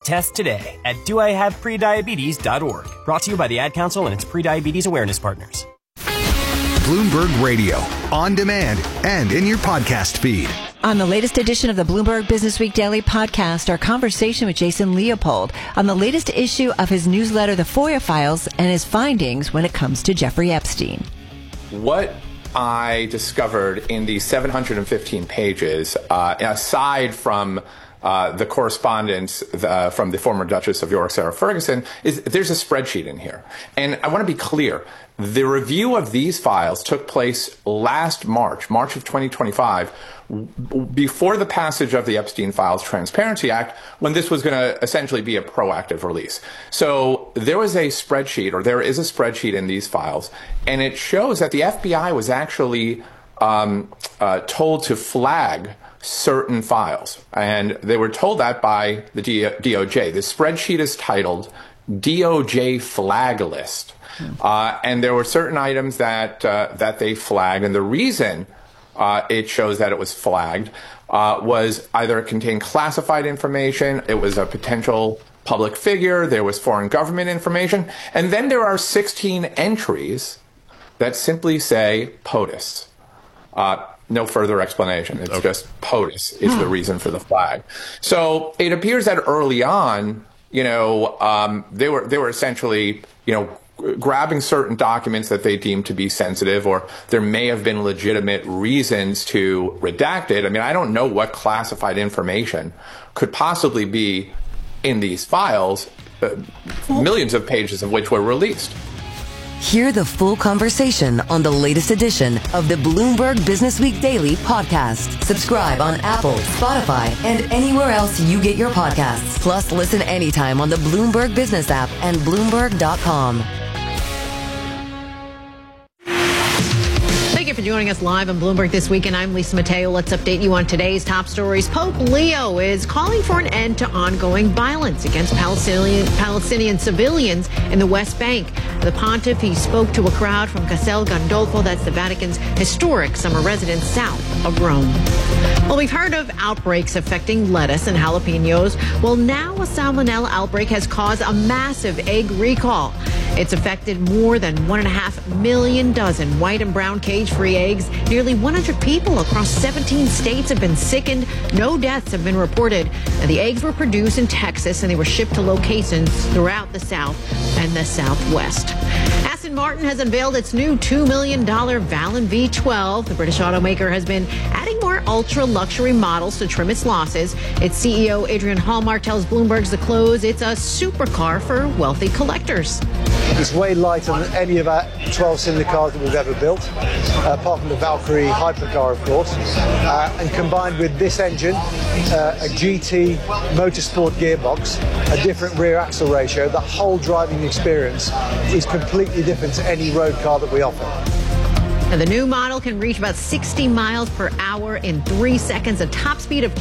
Test today at doihaveprediabetes.org. Brought to you by the Ad Council and its prediabetes awareness partners. Bloomberg Radio, on demand and in your podcast feed. On the latest edition of the Bloomberg Businessweek Daily Podcast, our conversation with Jason Leopold on the latest issue of his newsletter, The FOIA Files, and his findings when it comes to Jeffrey Epstein. What I discovered in these 715 pages, aside from the correspondence from the former Duchess of York, Sarah Ferguson, is there's a spreadsheet in here. And I want to be clear. The review of these files took place last March of 2025, before the passage of the Epstein Files Transparency Act, when this was going to essentially be a proactive release. So there was a spreadsheet, or there is a spreadsheet in these files, and it shows that the FBI was actually told to flag certain files. And they were told that by the DOJ. This spreadsheet is titled DOJ Flag List. And there were certain items that they flagged. And the reason it shows that it was flagged was either it contained classified information, it was a potential public figure, there was foreign government information. And then there are 16 entries that simply say POTUS. No further explanation. It's just POTUS is the reason for the flag. So it appears that early on, they were essentially, grabbing certain documents that they deemed to be sensitive, or there may have been legitimate reasons to redact it. I mean, I don't know what classified information could possibly be in these files, millions of pages of which were released. Hear the full conversation on the latest edition of the Bloomberg Businessweek Daily Podcast. Subscribe on Apple, Spotify, and anywhere else you get your podcasts. Plus, listen anytime on the Bloomberg Business app and Bloomberg.com. Thank you for joining us live on Bloomberg This Week, and I'm Lisa Mateo. Let's update you on today's top stories. Pope Leo is calling for an end to ongoing violence against Palestinian civilians in the West Bank. The pontiff, he spoke to a crowd from Castel Gandolfo, that's the Vatican's historic summer residence south of Rome. Well, we've heard of outbreaks affecting lettuce and jalapenos. Well, now a salmonella outbreak has caused a massive egg recall. It's affected more than 1.5 million dozen white and brown cage-free eggs. Nearly 100 people across 17 states have been sickened. No deaths have been reported. Now, the eggs were produced in Texas, and they were shipped to locations throughout the South and the Southwest. Aston Martin has unveiled its new $2 million Vallon V12. The British automaker has been adding more ultra-luxury models to trim its losses. Its CEO, Adrian Hallmark, tells Bloomberg's The Close it's a supercar for wealthy collectors. It's way lighter than any of our 12-cylinder cars that we've ever built, apart from the Valkyrie hypercar, of course. And combined with this engine, a GT Motorsport gearbox, a different rear axle ratio, the whole driving experience is completely different to any road car that we offer. And the new model can reach about 60 miles per hour in 3 seconds, a top speed of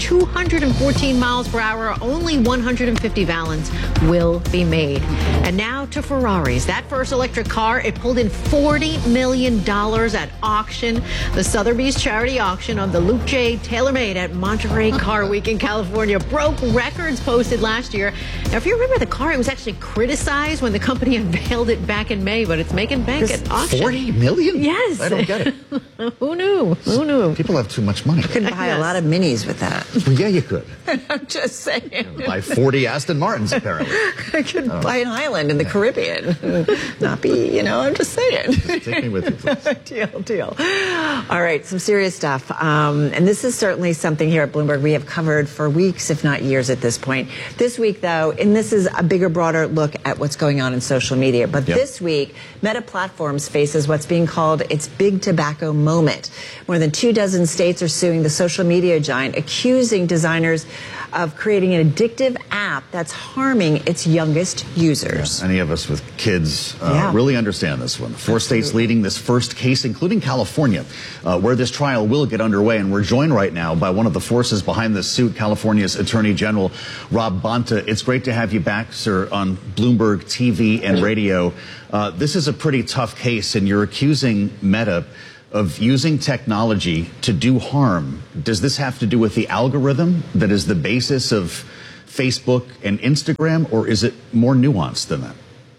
214 miles per hour. Only 150 Vallons will be made. And now to Ferraris. That first electric car, it pulled in $40 million at auction. The Sotheby's charity auction of the Luke J. TaylorMade at Monterey Car Week in California broke records posted last year. Now, if you remember the car, it was actually criticized when the company unveiled it back in May, but it's making bank at auction. 40 million? Yes. I don't get it. Who knew? Who knew? People have too much money. You could buy a lot of minis with that. Well, yeah, you could. I'm just saying. Buy 40 Aston Martins, apparently. I could buy an island in the Caribbean. Not be, I'm just saying. Just take me with you, please. Deal. All right, some serious stuff. And this is certainly something here at Bloomberg we have covered for weeks, if not years at this point. This week, though, and this is a bigger, broader look at what's going on in social media. But this week, Meta Platforms faces what's being called its big tobacco moment. More than 24 states are suing the social media giant, accusing designers of creating an addictive app that's harming its youngest users. Yeah, any of us with kids really understand this one. 4 states leading this first case, including California, where this trial will get underway. And we're joined right now by one of the forces behind this suit, California's Attorney General Rob Bonta. It's great to have you back, sir, on Bloomberg TV and radio. This is a pretty tough case, and you're accusing Meta of using technology to do harm. Does this have to do with the algorithm that is the basis of Facebook and Instagram, or is it more nuanced than that?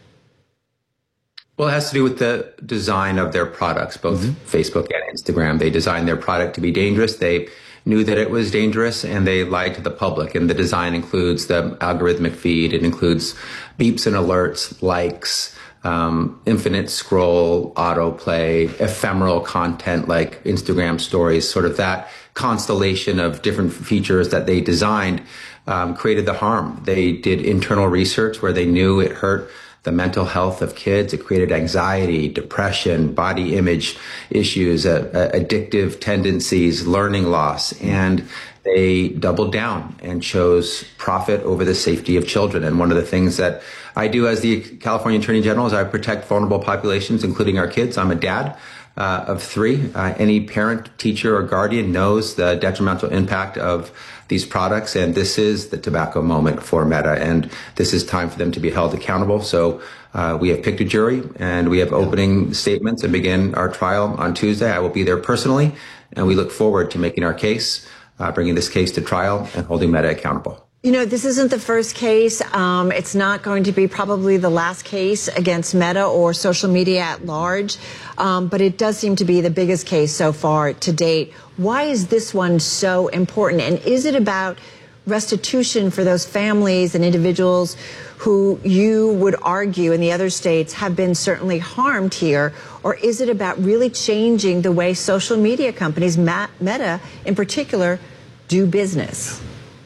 Well, it has to do with the design of their products, both Facebook and Instagram. They designed their product to be dangerous. They knew that it was dangerous, and they lied to the public. And the design includes the algorithmic feed. It includes beeps and alerts, likes, infinite scroll, autoplay, ephemeral content like Instagram stories, sort of that constellation of different features that they designed created the harm. They did internal research where they knew it hurt the mental health of kids. It created anxiety, depression, body image issues, addictive tendencies, learning loss. And they doubled down and chose profit over the safety of children. And one of the things that I do as the California Attorney General is I protect vulnerable populations, including our kids. I'm a dad of 3. Any parent, teacher, or guardian knows the detrimental impact of these products, and this is the tobacco moment for Meta, and this is time for them to be held accountable. So we have picked a jury, and we have opening statements and begin our trial on Tuesday. I will be there personally, and we look forward to making our case, bringing this case to trial, and holding Meta accountable. You know, this isn't the first case. It's not going to be probably the last case against Meta or social media at large, but it does seem to be the biggest case so far to date. Why is this one so important? And is it about restitution for those families and individuals who you would argue in the other states have been certainly harmed here? Or is it about really changing the way social media companies, Meta in particular, do business?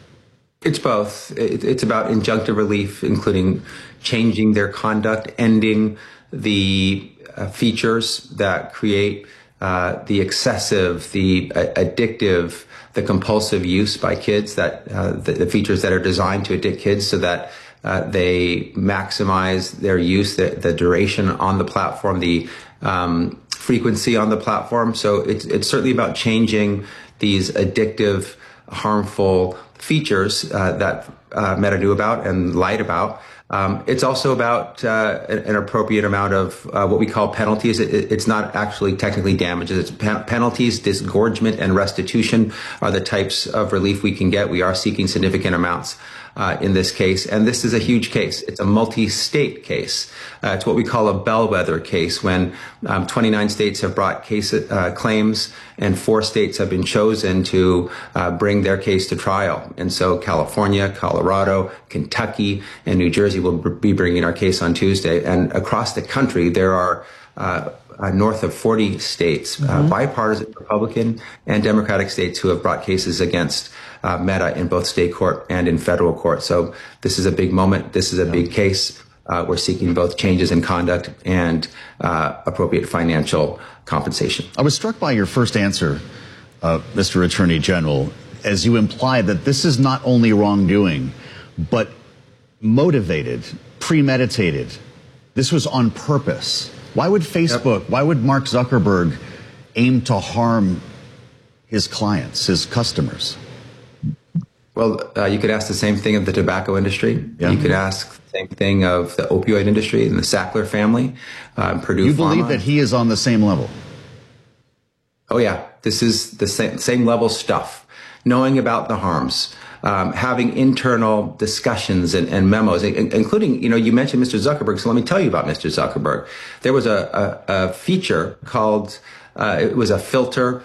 It's both. It's about injunctive relief, including changing their conduct, ending the features that create the excessive, the addictive, the compulsive use by kids, that the features that are designed to addict kids so that they maximize their use, the duration on the platform, the frequency on the platform. So it's certainly about changing these addictive, harmful features that Meta knew about and lied about. It's also about an appropriate amount of what we call penalties. It's not actually technically damages. It's penalties, disgorgement, and restitution are the types of relief we can get. We are seeking significant amounts in this case. And this is a huge case. It's a multi-state case. It's what we call a bellwether case, when 29 states have brought claims and 4 states have been chosen to bring their case to trial. And so California, Colorado, Kentucky, and New Jersey will be bringing our case on Tuesday. And across the country, there are north of 40 states, bipartisan Republican and Democratic states, who have brought cases against Meta in both state court and in federal court. So this is a big moment. This is a big case. We're seeking both changes in conduct and appropriate financial compensation. I was struck by your first answer, Mr. Attorney General, as you implied that this is not only wrongdoing, but motivated, premeditated. This was on purpose. Why would Facebook, why would Mark Zuckerberg aim to harm his clients, his customers? Well, you could ask the same thing of the tobacco industry. Yeah. You could ask the same thing of the opioid industry and the Sackler family, Purdue You Pharma. believe that he is on the same level? Oh, yeah. This is the same level stuff. Knowing about the harms, having internal discussions and memos, including, you mentioned Mr. Zuckerberg, so let me tell you about Mr. Zuckerberg. There was a feature called, it was a filter,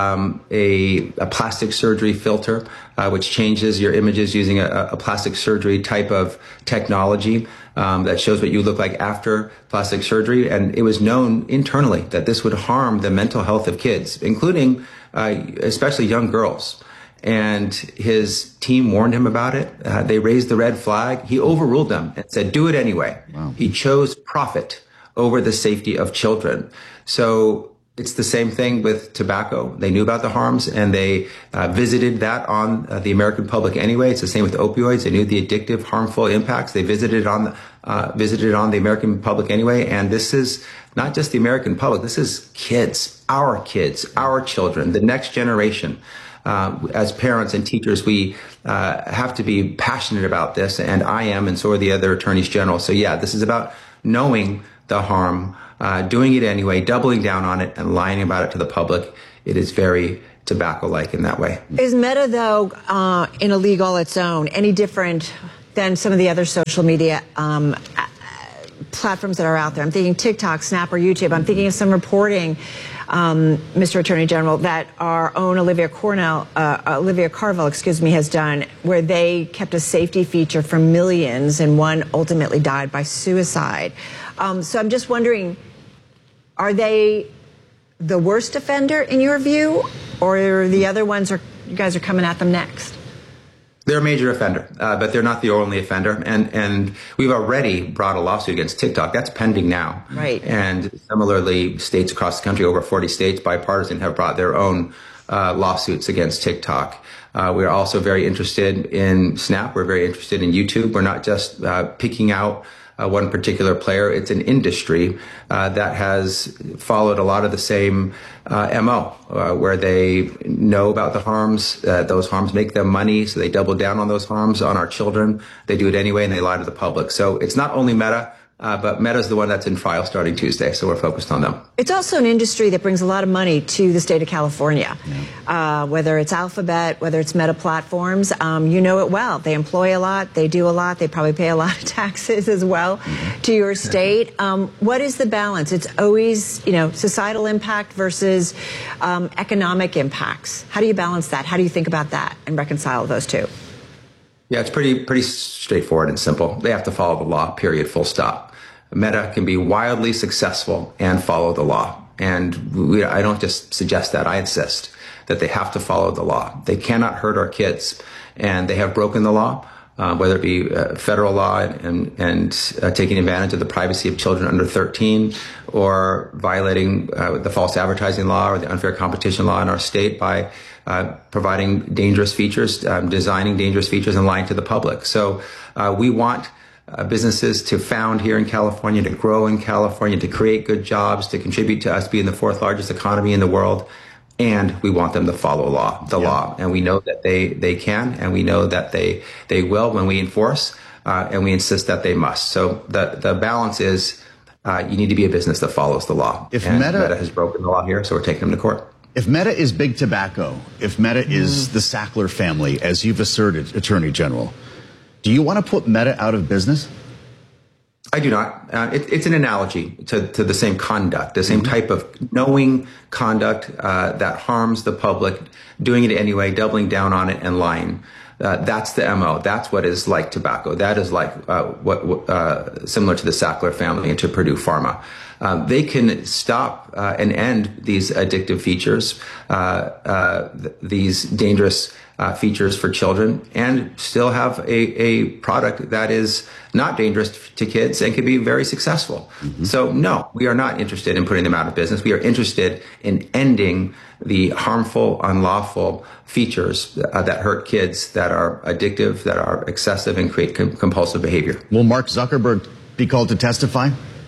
a plastic surgery filter, which changes your images using a plastic surgery type of technology that shows what you look like after plastic surgery. And it was known internally that this would harm the mental health of kids, including especially young girls. And his team warned him about it. They raised the red flag. He overruled them and said, do it anyway. Wow. He chose profit over the safety of children. So it's the same thing with tobacco. They knew about the harms, and they visited that on the American public anyway. It's the same with opioids. They knew the addictive, harmful impacts. They visited on the American public anyway. And this is not just the American public. This is kids, our children, the next generation. As parents and teachers, we have to be passionate about this, and I am, and so are the other attorneys general. So yeah, this is about knowing the harm, doing it anyway, doubling down on it, and lying about it to the public. It is very tobacco-like in that way. Is Meta, though, in a league all its own, any different than some of the other social media platforms that are out there? I'm thinking TikTok, Snap, or YouTube. I'm thinking of some reporting, Mr. Attorney General, that our own Olivia Carvel, has done, where they kept a safety feature for millions, and one ultimately died by suicide. So I'm just wondering, are they the worst offender in your view, or the other ones you guys are coming at them next? They're a major offender, but they're not the only offender. And we've already brought a lawsuit against TikTok. That's pending now. Right. And similarly, states across the country, over 40 states, bipartisan, have brought their own lawsuits against TikTok. We're also very interested in Snap. We're very interested in YouTube. We're not just picking out one particular player. It's an industry that has followed a lot of the same MO, where they know about the harms. Those harms make them money, so they double down on those harms on our children. They do it anyway, and they lie to the public. So it's not only Meta, but Meta's the one that's in trial starting Tuesday, so we're focused on them. It's also an industry that brings a lot of money to the state of California, whether it's Alphabet, whether it's Meta Platforms. You know it well. They employ a lot. They do a lot. They probably pay a lot of taxes as well to your state. What is the balance? It's always, societal impact versus economic impacts. How do you balance that? How do you think about that and reconcile those two? Yeah, it's pretty straightforward and simple. They have to follow the law, period, full stop. Meta can be wildly successful and follow the law. And I don't just suggest that, I insist that they have to follow the law. They cannot hurt our kids, and they have broken the law, whether it be federal law and taking advantage of the privacy of children under 13, or violating the false advertising law or the unfair competition law in our state by providing dangerous features, designing dangerous features, and lying to the public. So we want businesses to found here in California, to grow in California, to create good jobs, to contribute to us being the fourth largest economy in the world. And we want them to follow the law. And we know that they can, and we know that they will when we enforce, and we insist that they must. So the balance is you need to be a business that follows the law. And Meta has broken the law here, so we're taking them to court. If Meta is big tobacco, if Meta is the Sackler family, as you've asserted, Attorney General, do you want to put Meta out of business? I do not. It's an analogy to the same conduct, the same type of knowing conduct that harms the public, doing it anyway, doubling down on it, and lying. That's the MO. That's what is like tobacco. That is like similar to the Sackler family and to Purdue Pharma. They can stop and end these addictive features, these dangerous features for children, and still have a product that is not dangerous to kids and can be very successful. So no, we are not interested in putting them out of business. We are interested in ending the harmful, unlawful features that hurt kids, that are addictive, that are excessive, and create compulsive behavior. Will Mark Zuckerberg be called to testify?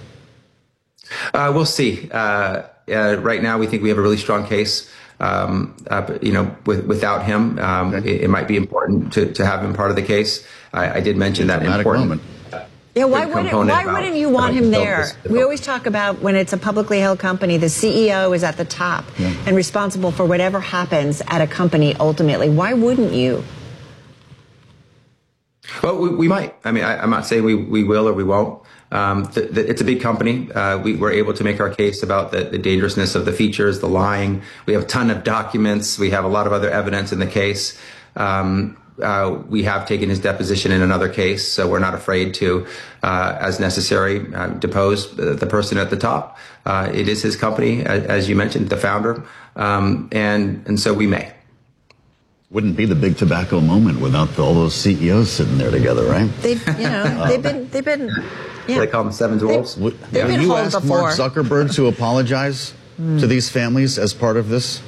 We'll see. Right now, we think we have a really strong case. Without him, it might be important to have him part of the case. I did mention that important moment. Yeah, why wouldn't you want him there? We always talk about when it's a publicly held company, the CEO is at the top and responsible for whatever happens at a company ultimately. Why wouldn't you? Well, we might. I mean, I'm not saying we will or we won't. It's a big company. We're able to make our case about the dangerousness of the features, the lying. We have a ton of documents. We have a lot of other evidence in the case. We have taken his deposition in another case, so we're not afraid to, as necessary, depose the person at the top. It is his company, as you mentioned, the founder, and so we may. Wouldn't be the big tobacco moment without all those CEOs sitting there together, right? They've been. Yeah. They call them seven dwarfs. Will you ask Mark Zuckerberg to apologize to these families as part of this?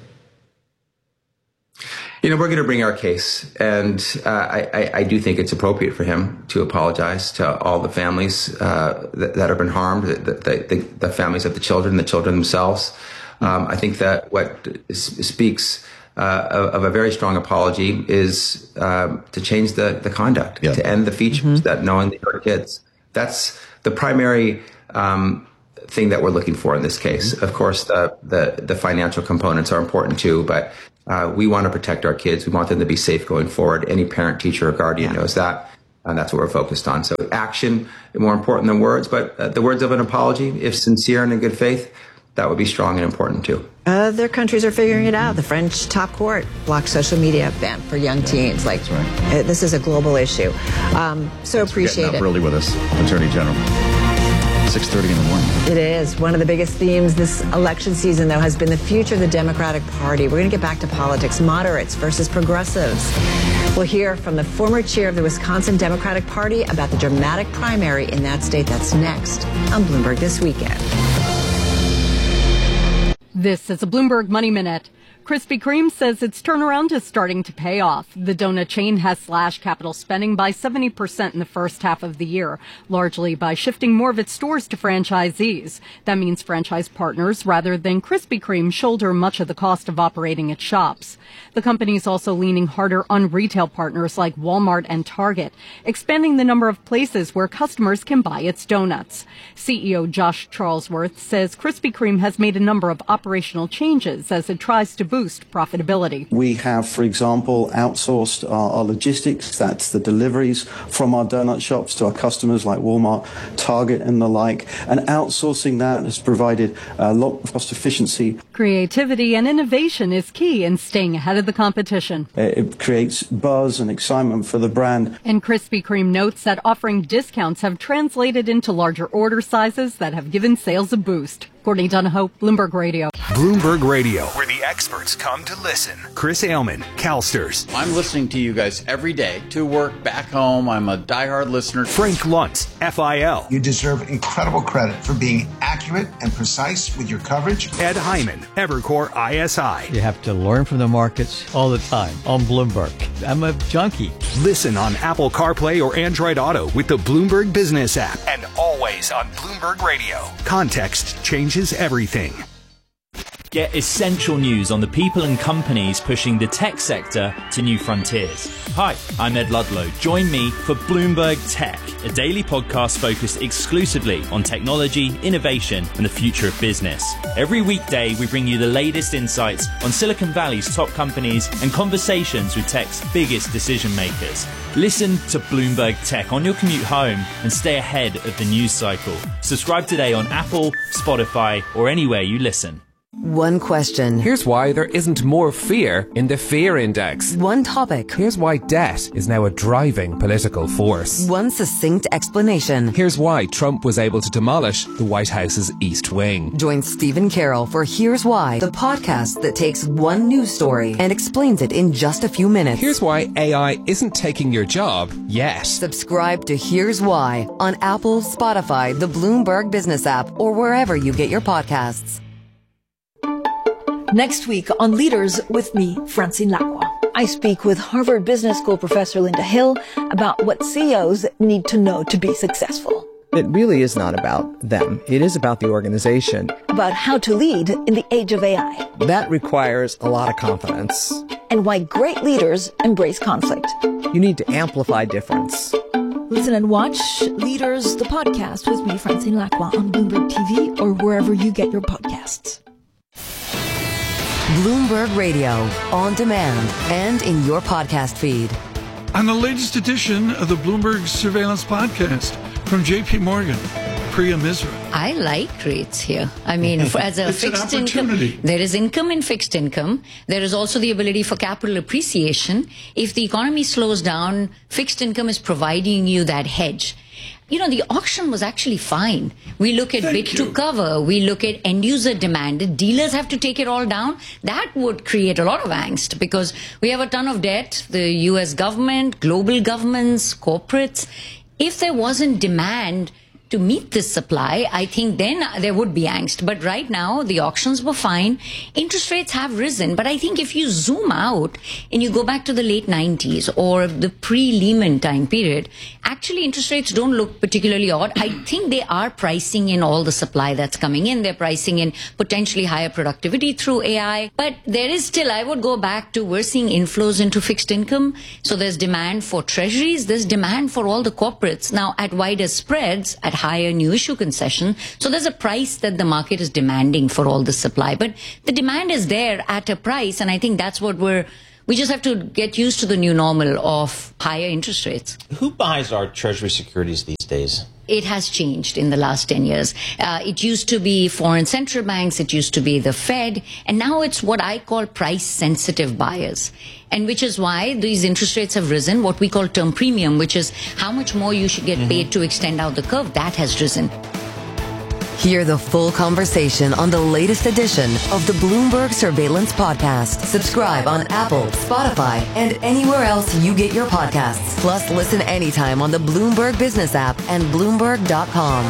We're going to bring our case, and I do think it's appropriate for him to apologize to all the families that have been harmed, the families of the children themselves. I think that what speaks of a very strong apology is to change the conduct, to end the features that knowingly hurt kids. That's the primary thing that we're looking for in this case. Of course, the financial components are important too, but we want to protect our kids. We want them to be safe going forward. Any parent, teacher, or guardian knows that. And that's what we're focused on. So action is more important than words, but the words of an apology, if sincere and in good faith, that would be strong and important too. Other countries are figuring it out. The French top court blocked social media ban for young teens. Like, this is a global issue. So appreciate it. Early with us, Attorney General. 6:30 in the morning. It is. One of the biggest themes this election season, though, has been the future of the Democratic Party. We're going to get back to politics, moderates versus progressives. We'll hear from the former chair of the Wisconsin Democratic Party about the dramatic primary in that state. That's next on Bloomberg This Weekend. This is a Bloomberg Money Minute. Krispy Kreme says its turnaround is starting to pay off. The donut chain has slashed capital spending by 70% in the first half of the year, largely by shifting more of its stores to franchisees. That means franchise partners, rather than Krispy Kreme, shoulder much of the cost of operating its shops. The company is also leaning harder on retail partners like Walmart and Target, expanding the number of places where customers can buy its donuts. CEO Josh Charlesworth says Krispy Kreme has made a number of operational changes as it tries to boost profitability. We have, for example, outsourced our logistics. That's the deliveries from our donut shops to our customers like Walmart, Target, and the like. And outsourcing that has provided a lot of cost efficiency. Creativity and innovation is key in staying ahead of the competition. It creates buzz and excitement for the brand. And Krispy Kreme notes that offering discounts have translated into larger order sizes that have given sales a boost. Courtney Donahoe, Bloomberg Radio. Bloomberg Radio, where the experts come to listen. Chris Ailman, CalSTRS. I'm listening to you guys every day, to work, back home. I'm a diehard listener. Frank Luntz, FIL. You deserve incredible credit for being accurate and precise with your coverage. Ed Hyman, Evercore ISI. You have to learn from the markets all the time on Bloomberg. I'm a junkie. Listen on Apple CarPlay or Android Auto with the Bloomberg Business app, and always on Bloomberg Radio. Context changes everything. Get essential news on the people and companies pushing the tech sector to new frontiers. Hi, I'm Ed Ludlow. Join me for Bloomberg Tech, a daily podcast focused exclusively on technology, innovation, and the future of business. Every weekday, we bring you the latest insights on Silicon Valley's top companies and conversations with tech's biggest decision makers. Listen to Bloomberg Tech on your commute home and stay ahead of the news cycle. Subscribe today on Apple, Spotify, or anywhere you listen. One question. Here's why there isn't more fear in the fear index. One topic. Here's why debt is now a driving political force. One succinct explanation. Here's why Trump was able to demolish the White House's East Wing. Join Stephen Carroll for Here's Why, the podcast that takes one news story and explains it in just a few minutes. Here's why AI isn't taking your job yet. Subscribe to Here's Why on Apple, Spotify, the Bloomberg Business app, or wherever you get your podcasts. Next week on Leaders with me, Francine Lacqua. I speak with Harvard Business School professor Linda Hill about what CEOs need to know to be successful. It really is not about them. It is about the organization. About how to lead in the age of AI. That requires a lot of confidence. And why great leaders embrace conflict. You need to amplify difference. Listen and watch Leaders, the podcast with me, Francine Lacqua, on Bloomberg TV or wherever you get your podcasts. Bloomberg Radio, on demand and in your podcast feed. On the latest edition of the Bloomberg Surveillance Podcast from JP Morgan, Priya Misra. I like rates here. I mean, as a fixed income, there is income in fixed income. There is also the ability for capital appreciation. If the economy slows down, fixed income is providing you that hedge. You know, the auction was actually fine. We look at bid to cover. We look at end user demand. The dealers have to take it all down. That would create a lot of angst because we have a ton of debt. The US government, global governments, corporates. If there wasn't demand to meet this supply, I think then there would be angst. But right now, the auctions were fine. Interest rates have risen. But I think if you zoom out and you go back to the late 90s or the pre-Lehman time period, actually interest rates don't look particularly odd. I think they are pricing in all the supply that's coming in. They're pricing in potentially higher productivity through AI. But there is still, I would go back to, we're seeing inflows into fixed income. So there's demand for treasuries. There's demand for all the corporates. Now, at wider spreads, at higher new issue concession. So there's a price that the market is demanding for all this supply. But the demand is there at a price, and I think that's what we just have to get used to the new normal of higher interest rates. Who buys our Treasury securities these days? It has changed in the last 10 years. It used to be foreign central banks, it used to be the Fed, and now it's what I call price-sensitive buyers. And which is why these interest rates have risen, what we call term premium, which is how much more you should get paid to extend out the curve, that has risen. Hear the full conversation on the latest edition of the Bloomberg Surveillance Podcast. Subscribe on Apple, Spotify, and anywhere else you get your podcasts. Plus, listen anytime on the Bloomberg Business app and Bloomberg.com.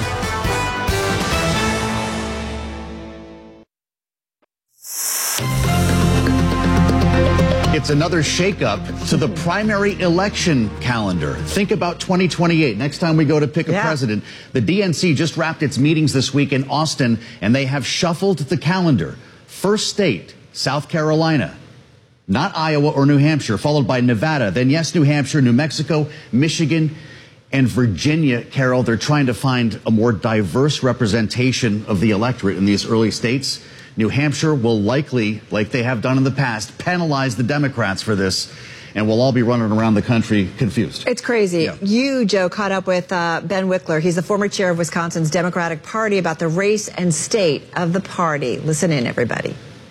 It's another shakeup to the primary election calendar. Think about 2028. Next time we go to pick a president, the DNC just wrapped its meetings this week in Austin, and they have shuffled the calendar. First state, South Carolina, not Iowa or New Hampshire, followed by Nevada, then yes, New Hampshire, New Mexico, Michigan, and Virginia. Carol, they're trying to find a more diverse representation of the electorate in these early states. New Hampshire will likely, like they have done in the past, penalize the Democrats for this, and we'll all be running around the country confused. It's crazy. Yeah. You, Joe, caught up with Ben Wickler. He's the former chair of Wisconsin's Democratic Party about the race and state of the party. Listen in, everybody.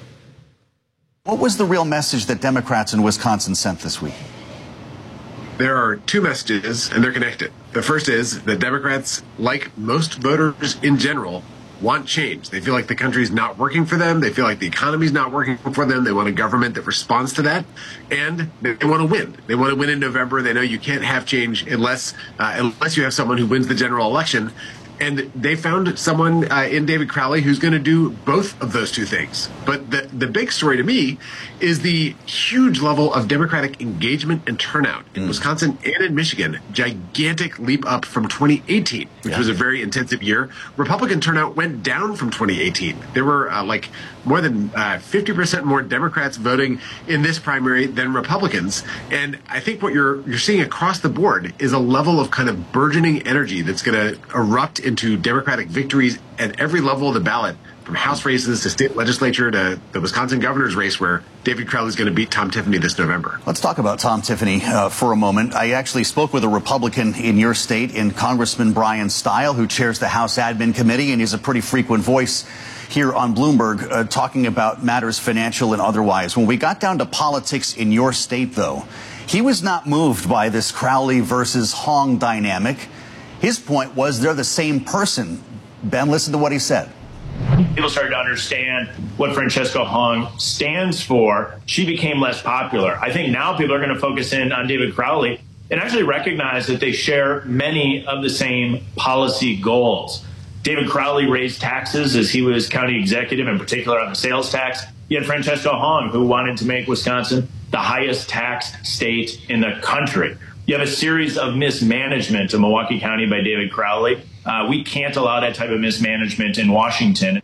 What was the real message that Democrats in Wisconsin sent this week? There are two messages, and they're connected. The first is that Democrats, like most voters in general, want change. They feel like the country's not working for them. They feel like the economy's not working for them. They want a government that responds to that. And they want to win. They want to win in November. They know you can't have change unless you have someone who wins the general election. And they found someone in David Crowley who's going to do both of those two things. But the big story to me is the huge level of Democratic engagement and turnout in Wisconsin and in Michigan. Gigantic leap up from 2018, which was a very intensive year. Republican turnout went down from 2018. There were more than 50% more Democrats voting in this primary than Republicans. And I think what you're seeing across the board is a level of kind of burgeoning energy that's going to erupt into Democratic victories at every level of the ballot, from House races to state legislature to the Wisconsin governor's race, where David Crowley is going to beat Tom Tiffany this November. Let's talk about Tom Tiffany for a moment. I actually spoke with a Republican in your state, in Congressman Brian Stile, who chairs the House Admin Committee, and he's a pretty frequent voice here on Bloomberg talking about matters financial and otherwise. When we got down to politics in your state, though, he was not moved by this Crowley versus Hong dynamic. His point was they're the same person. Ben, listen to what he said. People started to understand what Francesca Hong stands for. She became less popular. I think now people are going to focus in on David Crowley and actually recognize that they share many of the same policy goals. David Crowley raised taxes as he was county executive, in particular on the sales tax. You had Francesca Hong, who wanted to make Wisconsin the highest taxed state in the country. You have a series of mismanagement in Milwaukee County by David Crowley. We can't allow that type of mismanagement in Washington.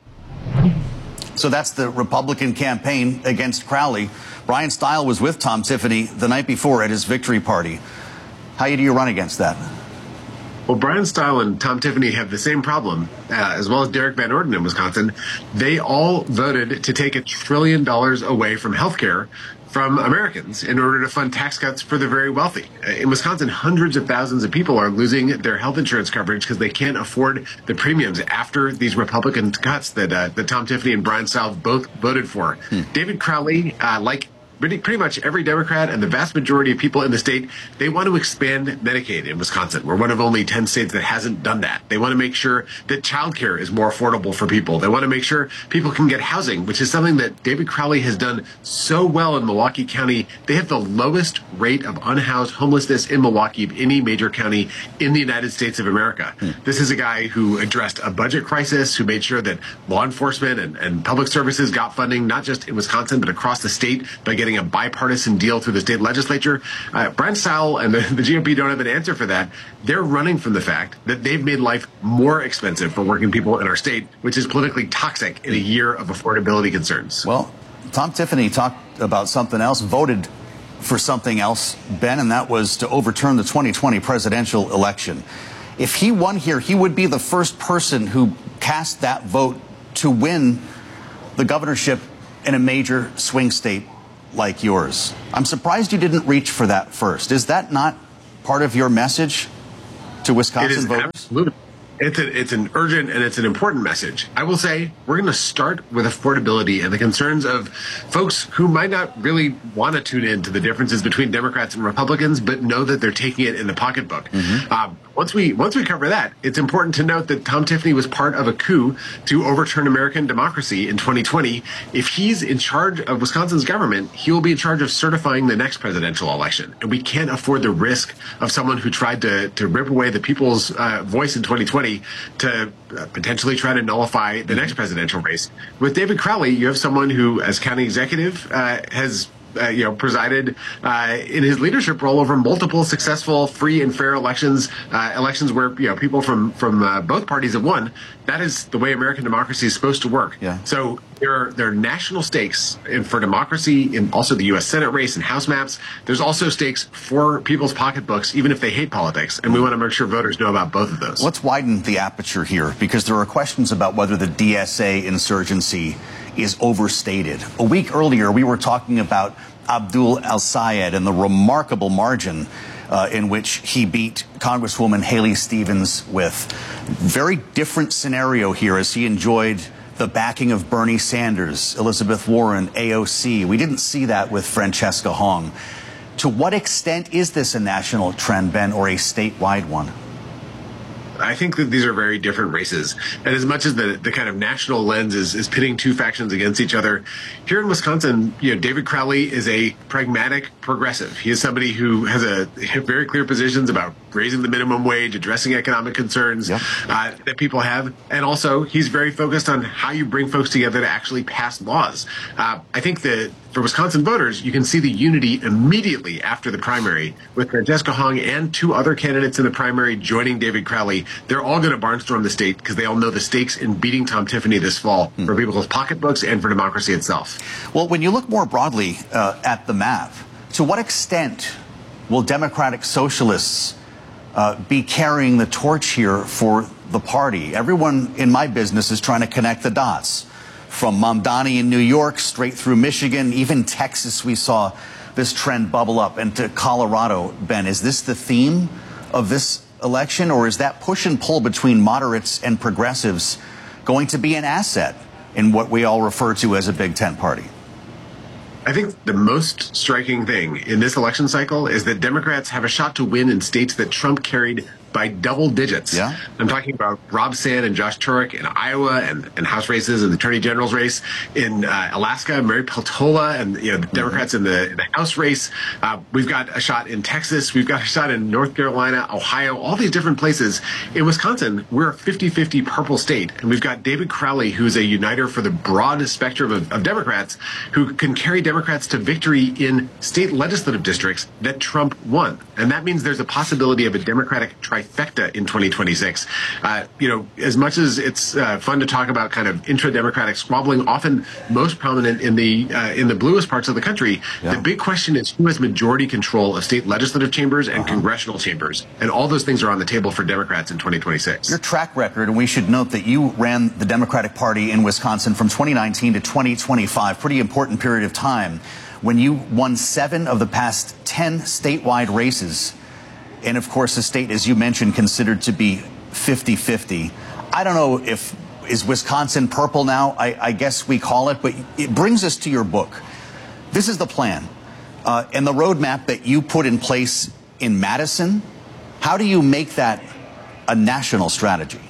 So that's the Republican campaign against Crowley. Brian Stile was with Tom Tiffany the night before at his victory party. How do you run against that? Well, Brian Stile and Tom Tiffany have the same problem, as well as Derek Van Orden in Wisconsin. They all voted to take $1 trillion away from health care from Americans in order to fund tax cuts for the very wealthy. In Wisconsin, hundreds of thousands of people are losing their health insurance coverage because they can't afford the premiums after these Republican cuts that Tom Tiffany and Brian Stile both voted for. David Crowley, like pretty much every Democrat and the vast majority of people in the state, they want to expand Medicaid in Wisconsin. We're one of only 10 states that hasn't done that. They want to make sure that childcare is more affordable for people. They want to make sure people can get housing, which is something that David Crowley has done so well in Milwaukee County. They have the lowest rate of unhoused homelessness in Milwaukee of any major county in the United States of America. This is a guy who addressed a budget crisis, who made sure that law enforcement and public services got funding, not just in Wisconsin, but across the state by getting a bipartisan deal through the state legislature. Brian Stile and the GOP don't have an answer for that. They're running from the fact that they've made life more expensive for working people in our state, which is politically toxic in a year of affordability concerns. Well, Tom Tiffany talked about something else, voted for something else, Ben, and that was to overturn the 2020 presidential election. If he won here, he would be the first person who cast that vote to win the governorship in a major swing state like yours. I'm surprised you didn't reach for that first. Is that not part of your message to Wisconsin voters? Absolutely. It's an urgent and it's an important message. I will say we're going to start with affordability and the concerns of folks who might not really want to tune in to the differences between Democrats and Republicans, but know that they're taking it in the pocketbook. Once we cover that, it's important to note that Tom Tiffany was part of a coup to overturn American democracy in 2020. If he's in charge of Wisconsin's government, he will be in charge of certifying the next presidential election. And we can't afford the risk of someone who tried to rip away the people's voice in 2020 to potentially try to nullify the next presidential race. With David Crowley, you have someone who, as county executive, has presided in his leadership role over multiple successful, free and fair elections where people from both parties have won. That is the way American democracy is supposed to work. So there are national stakes for democracy in also the U.S. Senate race and House maps. There's also stakes for people's pocketbooks, even if they hate politics. And we want to make sure voters know about both of those. Let's widen the aperture here, because there are questions about whether the DSA insurgency is overstated. A week earlier, we were talking about Abdul El-Sayed and the remarkable margin in which he beat Congresswoman Haley Stevens with. Very different scenario here as he enjoyed the backing of Bernie Sanders, Elizabeth Warren, AOC. We didn't see that with Francesca Hong. To what extent is this a national trend, Ben, or a statewide one? I think that these are very different races. And as much as the kind of national lens is pitting two factions against each other, here in Wisconsin, David Crowley is a pragmatic progressive. He is somebody who has very clear positions about raising the minimum wage, addressing economic concerns that people have. And also, he's very focused on how you bring folks together to actually pass laws. I think that for Wisconsin voters, you can see the unity immediately after the primary with Francesca Hong and two other candidates in the primary joining David Crowley. They're all going to barnstorm the state because they all know the stakes in beating Tom Tiffany this fall for people's pocketbooks and for democracy itself. Well, when you look more broadly at the map, to what extent will Democratic socialists be carrying the torch here for the party? Everyone in my business is trying to connect the dots. From Mamdani in New York, straight through Michigan, even Texas, we saw this trend bubble up, and to Colorado. Ben, is this the theme of this election, or is that push and pull between moderates and progressives going to be an asset in what we all refer to as a Big Tent party? I think the most striking thing in this election cycle is that Democrats have a shot to win in states that Trump carried by double digits. I'm talking about Rob Sand and Josh Turek in Iowa and House races and the Attorney General's race. In Alaska, Mary Peltola and the Democrats in the House race. We've got a shot in Texas. We've got a shot in North Carolina, Ohio, all these different places. In Wisconsin, we're a 50-50 purple state. And we've got David Crowley, who's a uniter for the broadest spectrum of Democrats, who can carry Democrats to victory in state legislative districts that Trump won. And that means there's a possibility of a Democratic trifecta in 2026. As much as it's fun to talk about kind of intra-democratic squabbling, often most prominent in the bluest parts of the country, the big question is who has majority control of state legislative chambers and congressional chambers. And all those things are on the table for Democrats in 2026. Your track record, and we should note that you ran the Democratic Party in Wisconsin from 2019 to 2025, pretty important period of time, when you won 7 of the past 10 statewide races. And, of course, the state, as you mentioned, considered to be 50-50. I don't know is Wisconsin purple now? I guess we call it. But it brings us to your book. This is the plan. And the roadmap that you put in place in Madison. How do you make that a national strategy?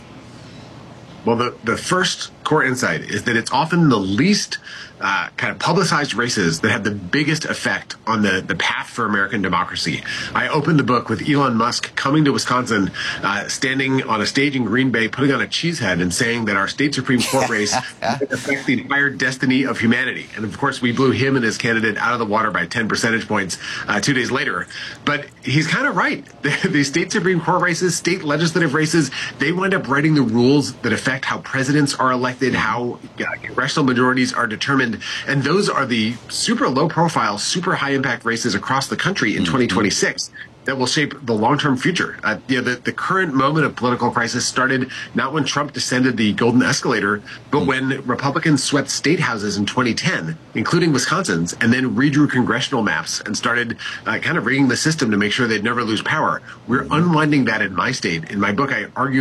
Well, the first core insight is that it's often the least kind of publicized races that have the biggest effect on the path for American democracy. I opened the book with Elon Musk coming to Wisconsin, standing on a stage in Green Bay, putting on a cheese head and saying that our state Supreme Court race affects the entire destiny of humanity. And of course, we blew him and his candidate out of the water by 10 percentage points 2 days later. But he's kind of right. The state Supreme Court races, state legislative races, they wind up writing the rules that affect how presidents are elected, how congressional majorities are determined. And those are the super low profile, super high impact races across the country in 2026. that will shape the long-term future. The current moment of political crisis started not when Trump descended the golden escalator, but when Republicans swept state houses in 2010, including Wisconsin's, and then redrew congressional maps and started kind of rigging the system to make sure they'd never lose power. We're unwinding that in my state. In my book, I argue